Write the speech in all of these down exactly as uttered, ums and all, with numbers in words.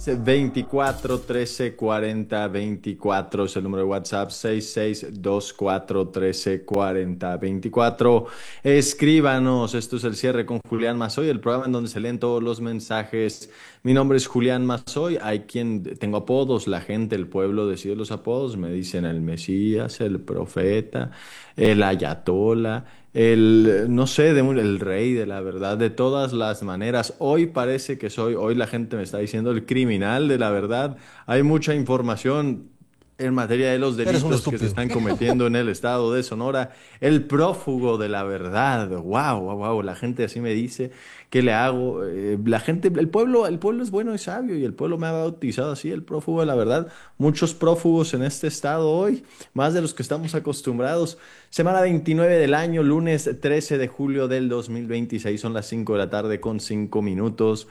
veinticuatro trece cuarenta veinticuatro es el número de WhatsApp. Seis seis dos cuatro trece cuarenta veinticuatro. Escríbanos, esto es el cierre con Julián Mazoy, el programa en donde se leen todos los mensajes. Mi nombre es Julián Mazoy. Hay quien tengo apodos, la gente, el pueblo decide los apodos. Me dicen el Mesías, el profeta, el Ayatola, el, no sé, de un- el rey de la verdad, de todas las maneras. Hoy parece que soy, hoy la gente me está diciendo el criminal de la verdad. Hay mucha información en materia de los Eres un delitos que se estúpido. están cometiendo en el estado de Sonora. El prófugo de la verdad. Wow, wow, wow. La gente así me dice. ¿Qué le hago? Eh, la gente, el pueblo, el pueblo es bueno y sabio y el pueblo me ha bautizado así, el prófugo de la verdad. Muchos prófugos en este estado hoy, más de los que estamos acostumbrados. Semana veintinueve del año, lunes trece de julio del dos mil veintiséis, son las cinco de la tarde con cinco minutos.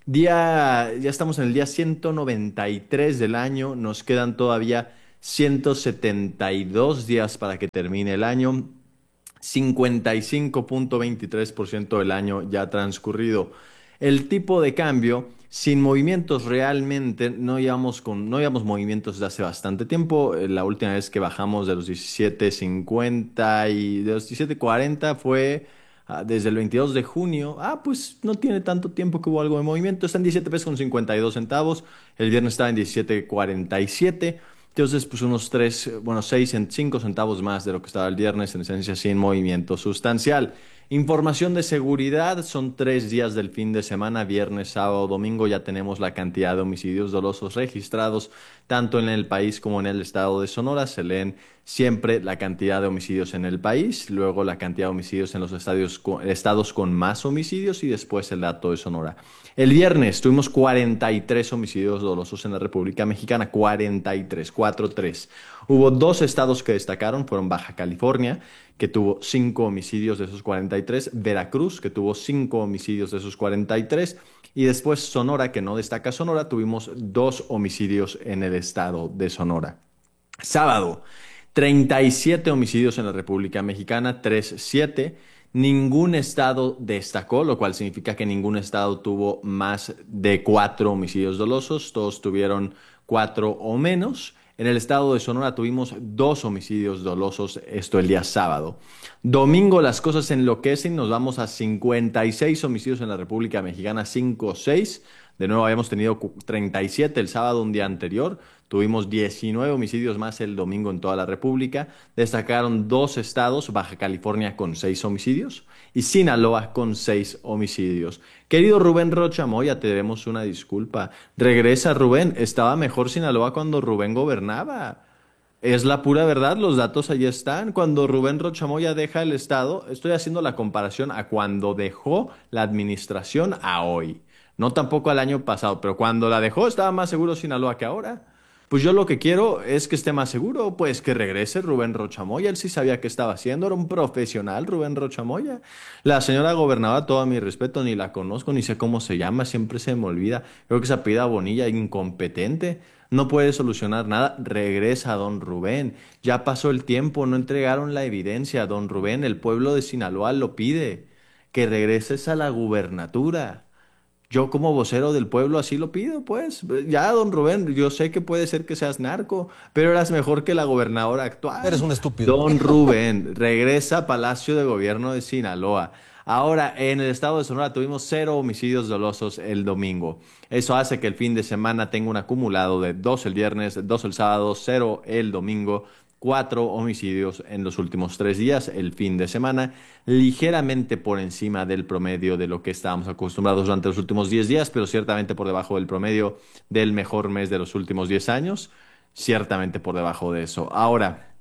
Día, ya estamos en el día ciento noventa y tres del año, nos quedan todavía ciento setenta y dos días para que termine el año. Cincuenta y cinco punto veintitrés por ciento del año ya transcurrido. El tipo de cambio, sin movimientos realmente, no llevamos, con, no llevamos movimientos desde hace bastante tiempo. Eh, La última vez que bajamos de los diecisiete cincuenta y de los diecisiete cuarenta fue ah, desde el veintidós de junio. Ah, pues no tiene tanto tiempo que hubo algo de movimiento. Está en diecisiete pesos con cincuenta y dos centavos. El viernes estaba en diecisiete cuarenta y siete. Entonces, pues unos tres, bueno, seis, cinco centavos más de lo que estaba el viernes, en esencia sin movimiento sustancial. Información de seguridad, son tres días del fin de semana, viernes, sábado, domingo, ya tenemos la cantidad de homicidios dolosos registrados, tanto en el país como en el estado de Sonora. Se leen siempre la cantidad de homicidios en el país, luego la cantidad de homicidios en los estadios co- estados con más homicidios y después el dato de Sonora. El viernes tuvimos cuarenta y tres homicidios dolosos en la República Mexicana, cuarenta y tres, cuatro tres. Hubo dos estados que destacaron, fueron Baja California, que tuvo cinco homicidios de esos cuarenta y tres, Veracruz, que tuvo cinco homicidios de esos cuarenta y tres, y después Sonora, que no destaca Sonora, tuvimos dos homicidios en el estado de Sonora. Sábado, treinta y siete homicidios en la República Mexicana, tres siete. Ningún estado destacó, lo cual significa que ningún estado tuvo más de cuatro homicidios dolosos. Todos tuvieron cuatro o menos. En el estado de Sonora tuvimos dos homicidios dolosos, esto el día sábado. Domingo las cosas enloquecen, nos vamos a cincuenta y seis homicidios en la República Mexicana, cinco seis. De nuevo habíamos tenido cu- treinta y siete el sábado, un día anterior. Tuvimos diecinueve homicidios más el domingo en toda la República. Destacaron dos estados, Baja California con seis homicidios y Sinaloa con seis homicidios. Querido Rubén Rocha Moya, te debemos una disculpa. Regresa Rubén, estaba mejor Sinaloa cuando Rubén gobernaba. Es la pura verdad, los datos allí están. Cuando Rubén Rochamoya deja el Estado, estoy haciendo la comparación a cuando dejó la administración a hoy. No tampoco al año pasado, pero cuando la dejó estaba más seguro Sinaloa que ahora. Pues yo lo que quiero es que esté más seguro, pues que regrese Rubén Rochamoya. Él sí sabía qué estaba haciendo, era un profesional Rubén Rochamoya. La señora gobernadora, todo mi respeto, ni la conozco, ni sé cómo se llama, siempre se me olvida. Creo que se apellida Bonilla, incompetente. No puede solucionar nada. Regresa don Rubén. Ya pasó el tiempo, no entregaron la evidencia. Don Rubén, el pueblo de Sinaloa lo pide. Que regreses a la gubernatura. Yo como vocero del pueblo así lo pido, pues. Ya, don Rubén, yo sé que puede ser que seas narco, pero eras mejor que la gobernadora Eres actual. un estúpido. Don Rubén, regresa a Palacio de Gobierno de Sinaloa. Ahora, en el estado de Sonora tuvimos cero homicidios dolosos el domingo. Eso hace que el fin de semana tenga un acumulado de dos el viernes, dos el sábado, cero el domingo, cuatro homicidios en los últimos tres días, el fin de semana, ligeramente por encima del promedio de lo que estábamos acostumbrados durante los últimos diez días, pero ciertamente por debajo del promedio del mejor mes de los últimos diez años, ciertamente por debajo de eso. Ahora,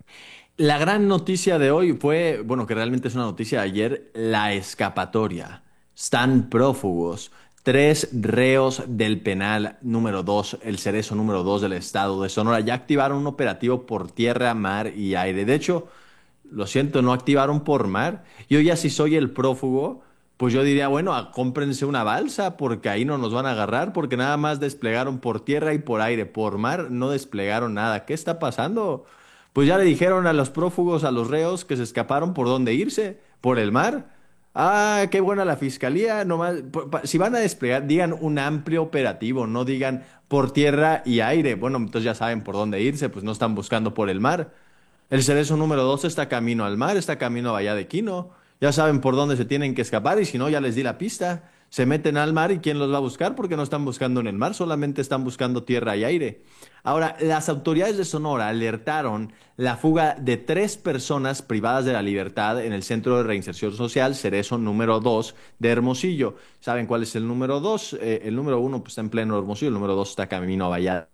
la gran noticia de hoy fue, bueno, que realmente es una noticia de ayer, la escapatoria. Están prófugos. Tres reos del penal número dos, el cerezo número dos del estado de Sonora, ya activaron un operativo por tierra, mar y aire. De hecho, lo siento, no activaron por mar. Yo ya si soy el prófugo, pues yo diría, bueno, a- cómprense una balsa porque ahí no nos van a agarrar porque nada más desplegaron por tierra y por aire. Por mar no desplegaron nada. ¿Qué está pasando? Pues ya le dijeron a los prófugos, a los reos que se escaparon por dónde irse, por el mar. Ah, qué buena la fiscalía. Nomás, pa- pa- si van a desplegar, digan un amplio operativo, no digan por tierra y aire. Bueno, entonces ya saben por dónde irse, pues no están buscando por el mar. El cerezo número dos está camino al mar, está camino a Bahía de Quino. Ya saben por dónde se tienen que escapar y si no, ya les di la pista. Se meten al mar y ¿quién los va a buscar? Porque no están buscando en el mar, solamente están buscando tierra y aire. Ahora, las autoridades de Sonora alertaron la fuga de tres personas privadas de la libertad en el Centro de Reinserción Social Cerezo número dos de Hermosillo. ¿Saben cuál es el número dos? Eh, el número uno pues, está en pleno Hermosillo, el número dos está camino a Bahía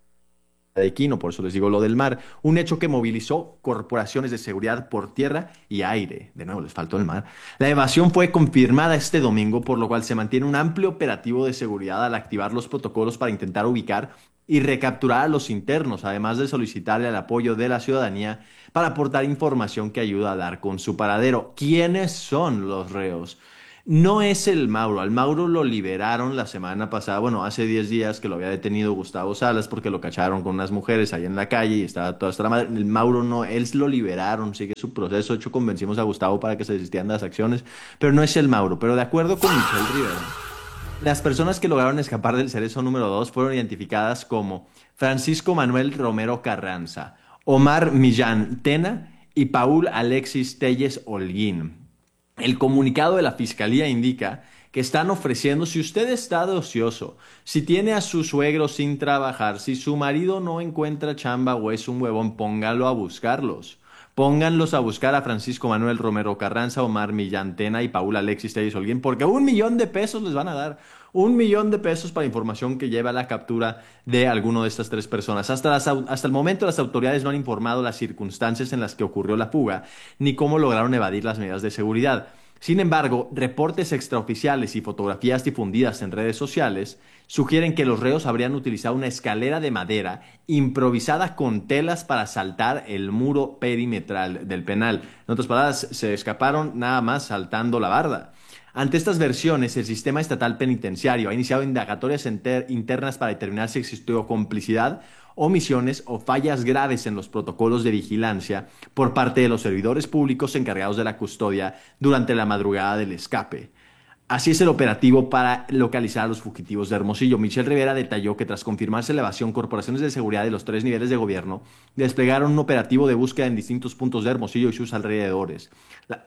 de Quino, por eso les digo lo del mar, un hecho que movilizó corporaciones de seguridad por tierra y aire. De nuevo, les faltó el mar. La evasión fue confirmada este domingo, por lo cual se mantiene un amplio operativo de seguridad al activar los protocolos para intentar ubicar y recapturar a los internos, además de solicitarle el apoyo de la ciudadanía para aportar información que ayuda a dar con su paradero. ¿Quiénes son los reos? No es el Mauro. Al Mauro lo liberaron la semana pasada, bueno, hace diez días que lo había detenido Gustavo Salas porque lo cacharon con unas mujeres ahí en la calle y estaba toda esta madre. El Mauro no, él lo liberaron, sigue su proceso. De hecho, convencimos a Gustavo para que se desistieran de las acciones, pero no es el Mauro. Pero de acuerdo con Michelle Rivera, las personas que lograron escapar del cerezo número dos fueron identificadas como Francisco Manuel Romero Carranza, Omar Millán Tena y Paul Alexis Telles Holguín. El comunicado de la fiscalía indica que están ofreciendo, si usted está de ocioso, si tiene a su suegro sin trabajar, si su marido no encuentra chamba o es un huevón, póngalo a buscarlos. Pónganlos a buscar a Francisco Manuel Romero Carranza, Omar Millán Tena y Paul Alexis Telles Holguín, porque un millón de pesos les van a dar. Un millón de pesos para información que lleva a la captura de alguno de estas tres personas. Hasta, las au- hasta el momento las autoridades no han informado las circunstancias en las que ocurrió la fuga, ni cómo lograron evadir las medidas de seguridad. Sin embargo, reportes extraoficiales y fotografías difundidas en redes sociales sugieren que los reos habrían utilizado una escalera de madera improvisada con telas para saltar el muro perimetral del penal. En otras palabras, se escaparon nada más saltando la barda. Ante estas versiones, el sistema estatal penitenciario ha iniciado indagatorias enter- internas para determinar si existió complicidad, omisiones o fallas graves en los protocolos de vigilancia por parte de los servidores públicos encargados de la custodia durante la madrugada del escape. Así es el operativo para localizar a los fugitivos de Hermosillo. Michelle Rivera detalló que tras confirmarse la evasión, corporaciones de seguridad de los tres niveles de gobierno desplegaron un operativo de búsqueda en distintos puntos de Hermosillo y sus alrededores. La-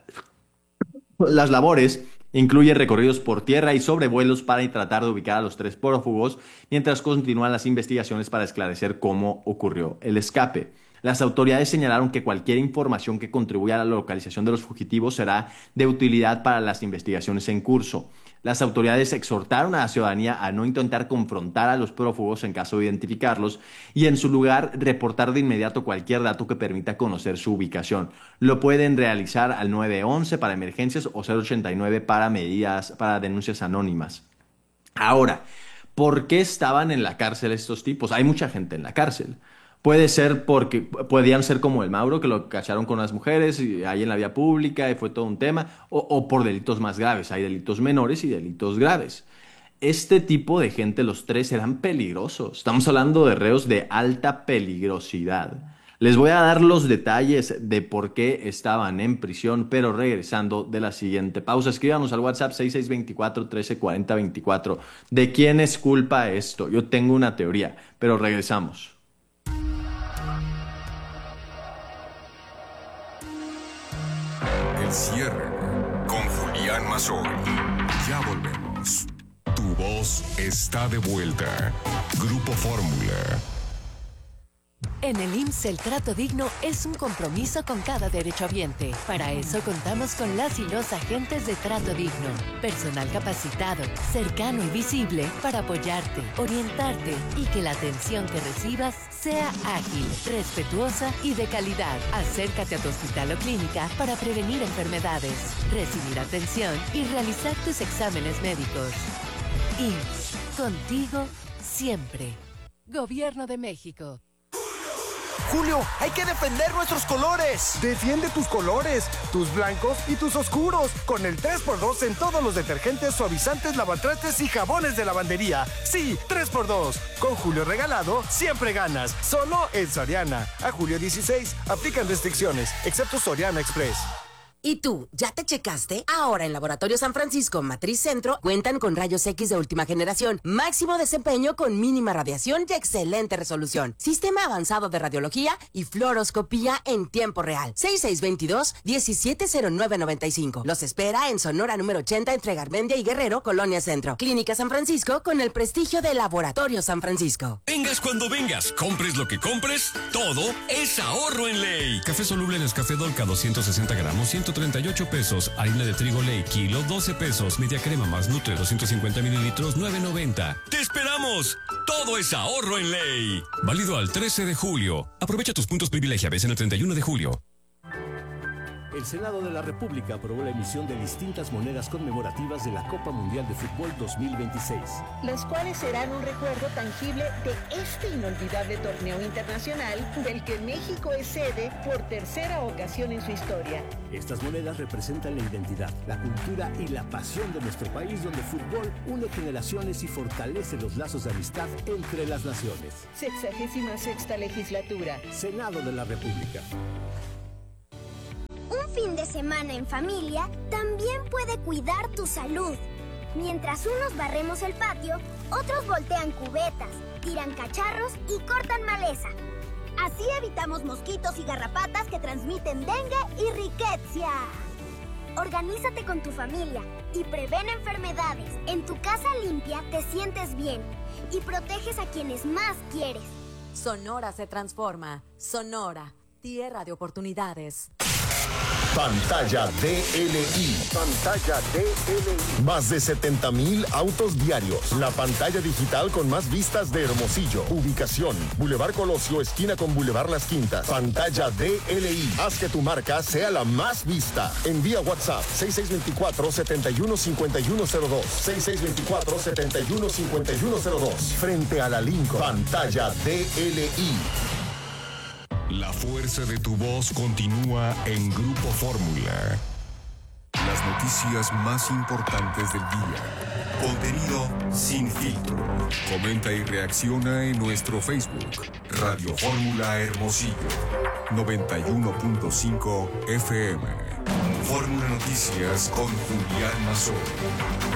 las labores incluyen recorridos por tierra y sobrevuelos para tratar de ubicar a los tres prófugos, mientras continúan las investigaciones para esclarecer cómo ocurrió el escape. Las autoridades señalaron que cualquier información que contribuya a la localización de los fugitivos será de utilidad para las investigaciones en curso. Las autoridades exhortaron a la ciudadanía a no intentar confrontar a los prófugos en caso de identificarlos y en su lugar reportar de inmediato cualquier dato que permita conocer su ubicación. Lo pueden realizar al nueve once para emergencias o cero ochenta y nueve para medidas, para denuncias anónimas. Ahora, ¿por qué estaban en la cárcel estos tipos? Hay mucha gente en la cárcel. Puede ser porque podían ser como el Mauro, que lo cacharon con las mujeres y ahí en la vía pública y fue todo un tema, o, o por delitos más graves. Hay delitos menores y delitos graves. Este tipo de gente, los tres, eran peligrosos. Estamos hablando de reos de alta peligrosidad. Les voy a dar los detalles de por qué estaban en prisión, pero regresando de la siguiente pausa. Escríbanos al WhatsApp seis seis dos cuatro, uno tres cuatro cero veinticuatro. ¿De quién es culpa esto? Yo tengo una teoría, pero regresamos. El cierre con Julián Mazzoli. Ya volvemos. Tu voz está de vuelta. Grupo Fórmula. En el I M S S el trato digno es un compromiso con cada derechohabiente. Para eso contamos con las y los agentes de trato digno. Personal capacitado, cercano y visible para apoyarte, orientarte y que la atención que recibas sea ágil, respetuosa y de calidad. Acércate a tu hospital o clínica para prevenir enfermedades, recibir atención y realizar tus exámenes médicos. I M S S, contigo siempre. Gobierno de México. Julio, hay que defender nuestros colores. Defiende tus colores, tus blancos y tus oscuros, con el tres por dos en todos los detergentes, suavizantes, lavatrastes y jabones de lavandería. Sí, tres por dos. Con Julio regalado, siempre ganas. Solo en Soriana. A julio dieciséis, aplican restricciones, excepto Soriana Express. ¿Y tú, ya te checaste? Ahora en Laboratorio San Francisco Matriz Centro cuentan con rayos X de última generación, máximo desempeño con mínima radiación y excelente resolución, sistema avanzado de radiología y fluoroscopía en tiempo real. seis seis dos dos, uno siete cero nueve nueve cinco. Los espera en Sonora número ochenta entre Garmendia y Guerrero, Colonia Centro. Clínica San Francisco con el prestigio de Laboratorio San Francisco. Vengas cuando vengas, compres lo que compres, todo es ahorro en Ley. Café soluble Nescafé Dolca doscientos sesenta gramos, ciento treinta y ocho pesos. Harina de trigo Ley, kilo, doce pesos. Media crema más Nutre, doscientos cincuenta mililitros, nueve noventa. ¡Te esperamos! Todo es ahorro en Ley. Válido al trece de julio. Aprovecha tus puntos privilegiables en el treinta y uno de julio. El Senado de la República aprobó la emisión de distintas monedas conmemorativas de la Copa Mundial de Fútbol dos mil veintiséis. Las cuales serán un recuerdo tangible de este inolvidable torneo internacional del que México es sede por tercera ocasión en su historia. Estas monedas representan la identidad, la cultura y la pasión de nuestro país, donde el fútbol une generaciones y fortalece los lazos de amistad entre las naciones. Sexagésima sexta legislatura. Senado de la República. Un fin de semana en familia también puede cuidar tu salud. Mientras unos barremos el patio, otros voltean cubetas, tiran cacharros y cortan maleza. Así evitamos mosquitos y garrapatas que transmiten dengue y riqueza. Organízate con tu familia y prevén enfermedades. En tu casa limpia te sientes bien y proteges a quienes más quieres. Sonora se transforma. Sonora, tierra de oportunidades. Pantalla D L I. Pantalla D L I. Más de setenta mil autos diarios. La pantalla digital con más vistas de Hermosillo. Ubicación: Boulevard Colosio, esquina con Boulevard Las Quintas. Pantalla D L I. Haz que tu marca sea la más vista. Envía WhatsApp seis seis dos cuatro, siete uno cinco uno cero dos. seis seis dos cuatro, siete uno cinco uno cero dos. Frente a la Lincoln. Pantalla D L I. La fuerza de tu voz continúa en Grupo Fórmula. Las noticias más importantes del día. Contenido sin filtro. Comenta y reacciona en nuestro Facebook. Radio Fórmula Hermosillo. noventa y uno punto cinco F M. Fórmula Noticias con Julián Mazón.